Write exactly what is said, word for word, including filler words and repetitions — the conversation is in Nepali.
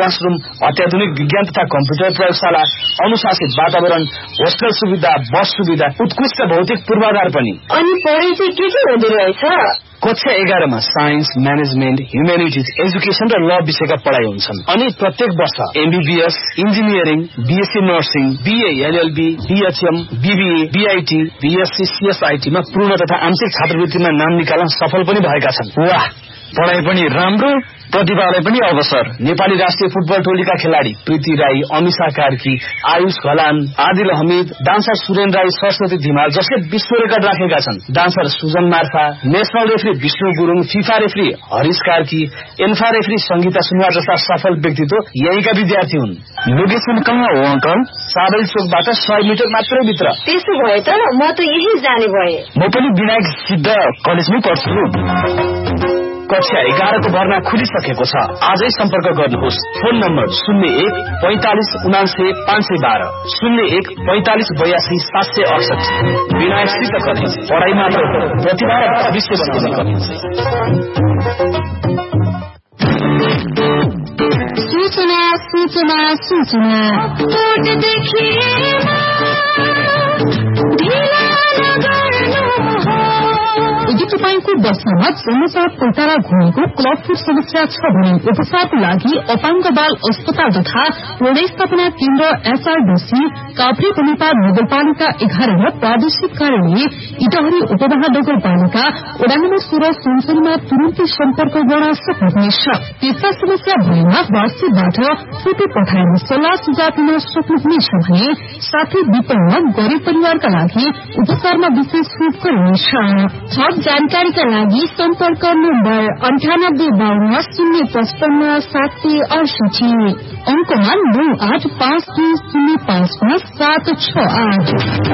क्लासरूम, अत्याधुनिक विज्ञान तथा कम्प्युटर प्रयोगशाला, अनुशासित वातावरण, होस्टेल सुविधा, बस सुविधा, उत्कृष्ट भौतिक पूर्वाधार पनि। अनि पढाइ चाहिँ के के हुँदो रहेछ? कक्षा एघारमा साइन्स, म्यानेजमेन्ट, ह्युम्यानिटिज, एजुकेसन र ल विषयका पढाइ हुन्छन्। अनि प्रत्येक वर्ष MBBS, engineering, BSc nursing, BA, LLB, BHM, BBA, BIT, BSc, CSIT मा पूर्ण तथा आंशिक छात्रवृत्तिमा नाम निकाल्न सफल पनि भएका छन्। वाह, पढाइ पनि राम्रो, प्रतिभालाई पनि अवसर। नेपाली राष्ट्रिय फुटबल टोलीका खेलाडी प्रीति राई, अमिषा कार्की, आयुष घलान, आदिल हमिद, डान्सर सुरेन राई, सरस्वती धिमाल जसले विश्व रेकर्ड राखेका छन्, dancer Sujan Marpha, national referee Vishnu Gurung, FIFA referee Harish Karki, ANFA referee Sangeeta Sunuwar जस्ता सफल व्यक्तित्व यहीँका विद्यार्थी हुन्। लोकेसन कहाँ हो अंकल? साबेल चोकबाट सय मिटर मात्रै भित्र। त्यसो भए त म त यही जाने भए। म पनि विनायक सिद्ध कलेजमै पढ्छु। कक्षा एघारको भर्ना खुलिसकेको छ। आजै सम्पर्क गर्नुहोस्। फोन नम्बर शून्य एक पैंतालिस उनासे पाँच सय बाह्र, शून्य एक पैंतालिस बयासी सात सय अडसठी। विनायक सिद्ध कलेज, पढाइ मात्र प्रतिभा र भविष्य बनाउने कलेज। सूचना सूचना सूचना यदि तपाईँको बस्नमा चम्मचा पोल्टारा घुमेको क्लबफुट समस्या छ भने उपचारको लागि अपाङ्ग बाल अस्पताल तथा पुनर्स्थापना केन्द्र एसआरडीसी काभ्रे बनेपा नगरपालिका एघार र प्रादेशिक कार्यालय इटहरी उपमहा नगरपालिका वडा नम्बर सोह्र सुनसरीमा तुरन्तै सम्पर्क गर्न सक्नुहुनेछ। त्यस्ता समस्या भएमा वाट्सएपबाट फोटो पठाएर सल्लाह सुझाव दिन सक्नुहुनेछ भने साथै विपन्न गरिब परिवारका लागि उपचारमा विशेष छुट गरिनेछ। थप जानकारीका लागि सम्पर्क नम्बर अन्ठानब्बे बाहन्न शून्य पचपन्न सात सय अडसठी, अंकमा नौ आठ पाँच दुई शून्य पाँच पाँच सात छ आठ।